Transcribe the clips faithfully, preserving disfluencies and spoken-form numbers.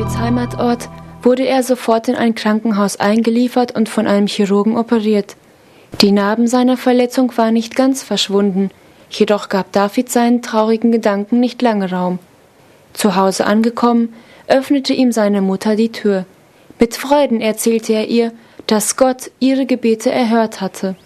Davids Heimatort wurde er sofort in ein Krankenhaus eingeliefert und von einem Chirurgen operiert. Die Narben seiner Verletzung waren nicht ganz verschwunden, jedoch gab David seinen traurigen Gedanken nicht lange Raum. Zu Hause angekommen, öffnete ihm seine Mutter die Tür. Mit Freuden erzählte er ihr, dass Gott ihre Gebete erhört hatte.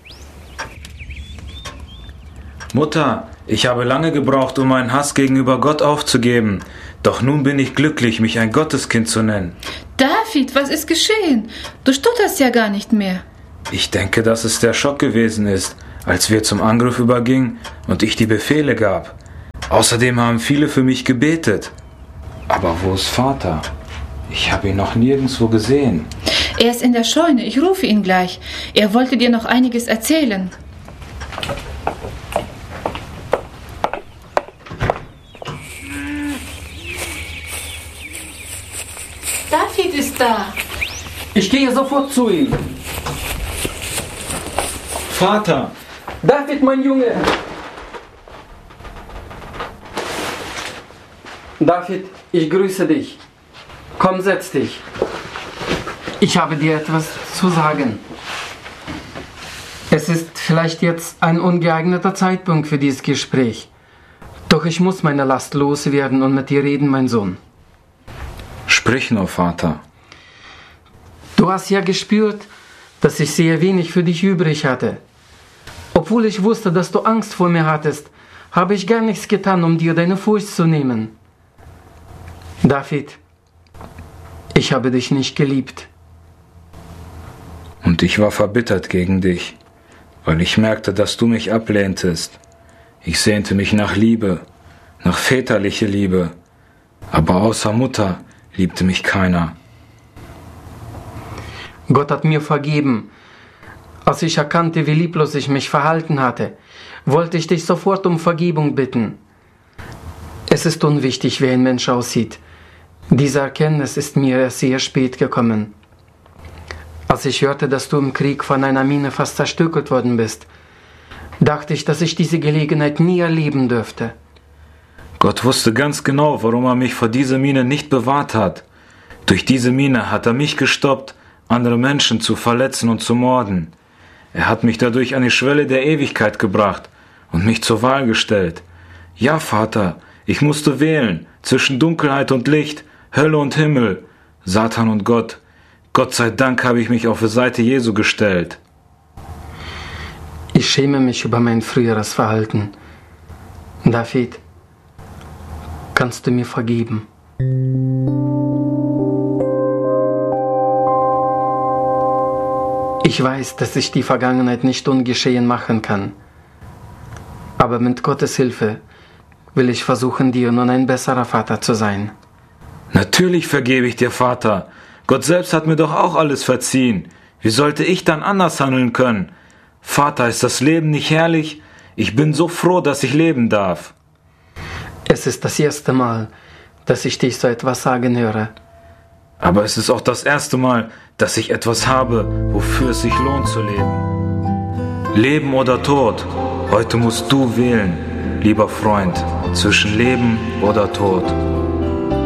Mutter, ich habe lange gebraucht, um meinen Hass gegenüber Gott aufzugeben. Doch nun bin ich glücklich, mich ein Gotteskind zu nennen. David, was ist geschehen? Du stotterst ja gar nicht mehr. Ich denke, dass es der Schock gewesen ist, als wir zum Angriff übergingen und ich die Befehle gab. Außerdem haben viele für mich gebetet. Aber wo ist Vater? Ich habe ihn noch nirgendwo gesehen. Er ist in der Scheune, ich rufe ihn gleich. Er wollte dir noch einiges erzählen. David ist da. Ich gehe sofort zu ihm. Vater! David, mein Junge! David, ich grüße dich. Komm, setz dich. Ich habe dir etwas zu sagen. Es ist vielleicht jetzt ein ungeeigneter Zeitpunkt für dieses Gespräch. Doch ich muss meine Last loswerden und mit dir reden, mein Sohn. Sprich nur, Vater. Du hast ja gespürt, dass ich sehr wenig für dich übrig hatte. Obwohl ich wusste, dass du Angst vor mir hattest, habe ich gar nichts getan, um dir deine Furcht zu nehmen. David, ich habe dich nicht geliebt. Und ich war verbittert gegen dich, weil ich merkte, dass du mich ablehntest. Ich sehnte mich nach Liebe, nach väterlicher Liebe, aber außer Mutter liebte mich keiner. Gott hat mir vergeben. Als ich erkannte, wie lieblos ich mich verhalten hatte, wollte ich dich sofort um Vergebung bitten. Es ist unwichtig, wie ein Mensch aussieht. Diese Erkenntnis ist mir erst sehr spät gekommen. Als ich hörte, dass du im Krieg von einer Mine fast zerstückelt worden bist, dachte ich, dass ich diese Gelegenheit nie erleben dürfte. Gott wusste ganz genau, warum er mich vor dieser Mine nicht bewahrt hat. Durch diese Mine hat er mich gestoppt, andere Menschen zu verletzen und zu morden. Er hat mich dadurch an die Schwelle der Ewigkeit gebracht und mich zur Wahl gestellt. Ja, Vater, ich musste wählen zwischen Dunkelheit und Licht, Hölle und Himmel, Satan und Gott. Gott sei Dank habe ich mich auf die Seite Jesu gestellt. Ich schäme mich über mein früheres Verhalten. David, kannst du mir vergeben? Ich weiß, dass ich die Vergangenheit nicht ungeschehen machen kann. Aber mit Gottes Hilfe will ich versuchen, dir nun ein besserer Vater zu sein. Natürlich vergebe ich dir, Vater. Gott selbst hat mir doch auch alles verziehen. Wie sollte ich dann anders handeln können? Vater, ist das Leben nicht herrlich? Ich bin so froh, dass ich leben darf. Es ist das erste Mal, dass ich dich so etwas sagen höre. Aber es ist auch das erste Mal, dass ich etwas habe, wofür es sich lohnt zu leben. Leben oder Tod, heute musst du wählen, lieber Freund, zwischen Leben oder Tod.